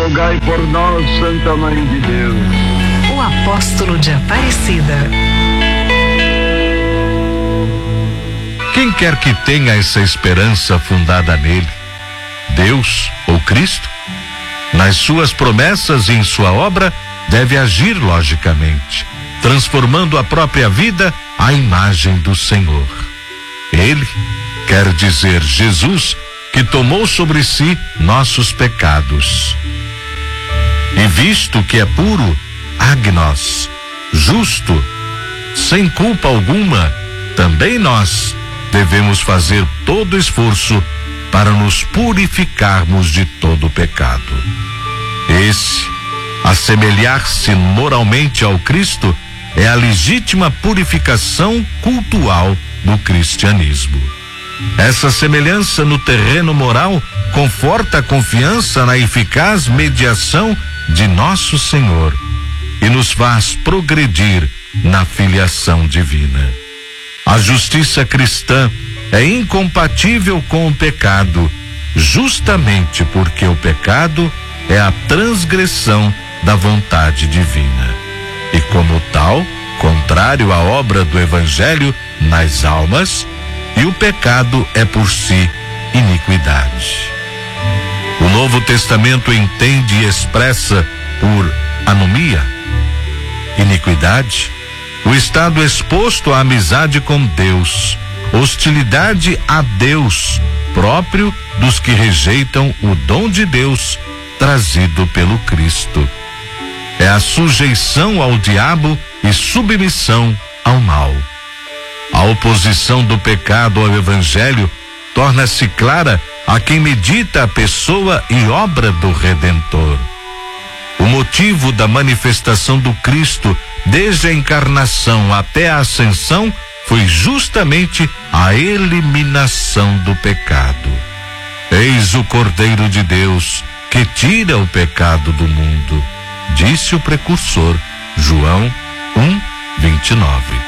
rogai por nós, Santa Mãe de Deus. O apóstolo de Aparecida. Quem quer que tenha essa esperança fundada nele, Deus ou Cristo, nas suas promessas e em sua obra, deve agir logicamente, transformando a própria vida à imagem do Senhor. Ele, quer dizer Jesus, que tomou sobre si nossos pecados. E visto que é puro, agnos, justo, sem culpa alguma, também nós devemos fazer todo esforço para nos purificarmos de todo pecado. Esse, assemelhar-se moralmente ao Cristo, é a legítima purificação cultual do cristianismo. Essa semelhança no terreno moral conforta a confiança na eficaz mediação de nosso Senhor e nos faz progredir na filiação divina. A justiça cristã é incompatível com o pecado, justamente porque o pecado é a transgressão da vontade divina. E como tal, contrário à obra do Evangelho nas almas, e o pecado é por si iniquidade. O Novo Testamento entende e expressa por anomia, iniquidade, o estado exposto à amizade com Deus, hostilidade a Deus, próprio dos que rejeitam o dom de Deus trazido pelo Cristo. É a sujeição ao diabo e submissão ao mal. A oposição do pecado ao Evangelho torna-se clara a quem medita a pessoa e obra do Redentor. O motivo da manifestação do Cristo, desde a encarnação até a ascensão, foi justamente a eliminação do pecado. Eis o Cordeiro de Deus que tira o pecado do mundo, disse o precursor, João 1:29.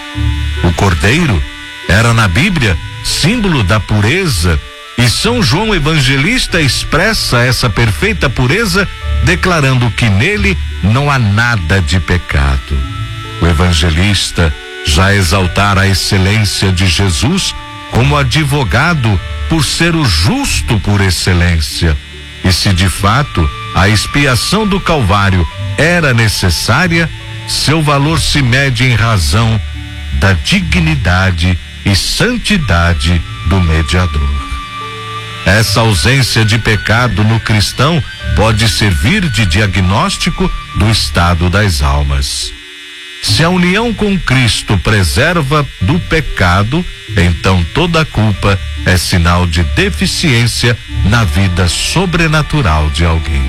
O Cordeiro era na Bíblia símbolo da pureza, e São João Evangelista expressa essa perfeita pureza declarando que nele não há nada de pecado. O evangelista já exaltara a excelência de Jesus como advogado por ser o justo por excelência. E se de fato a expiação do Calvário era necessária, seu valor se mede em razão da dignidade e santidade do mediador. Essa ausência de pecado no cristão pode servir de diagnóstico do estado das almas. Se a união com Cristo preserva do pecado, então toda culpa é sinal de deficiência na vida sobrenatural de alguém.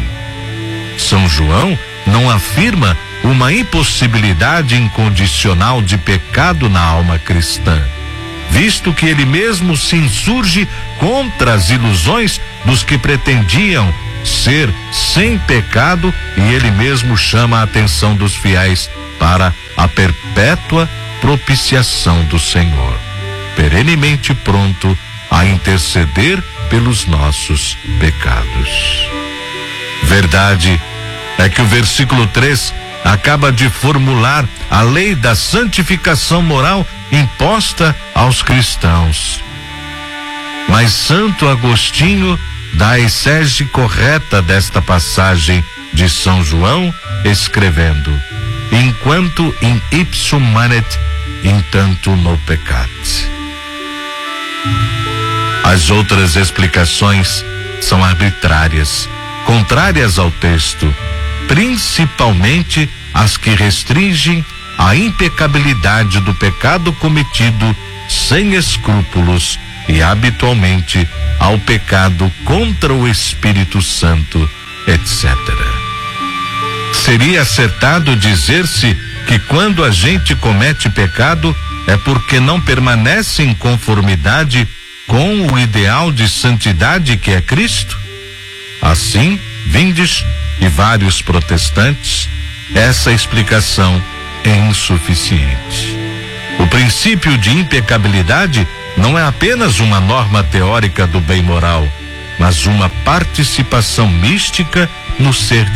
São João não afirma uma impossibilidade incondicional de pecado na alma cristã, visto que ele mesmo se insurge contra as ilusões dos que pretendiam ser sem pecado, e ele mesmo chama a atenção dos fiéis para a perpétua propiciação do Senhor, perenemente pronto a interceder pelos nossos pecados. Verdade é que o versículo 3 acaba de formular a lei da santificação moral imposta aos cristãos. Mas Santo Agostinho dá a exégese correta desta passagem de São João, escrevendo: enquanto in ipsum manet, in tanto no peccat. As outras explicações são arbitrárias, contrárias ao texto, principalmente as que restringem a impecabilidade do pecado cometido sem escrúpulos e habitualmente ao pecado contra o Espírito Santo, etc. Seria acertado dizer-se que quando a gente comete pecado é porque não permanece em conformidade com o ideal de santidade que é Cristo? Assim, vindes e vários protestantes, essa explicação é insuficiente. O princípio de impecabilidade não é apenas uma norma teórica do bem moral, mas uma participação mística no ser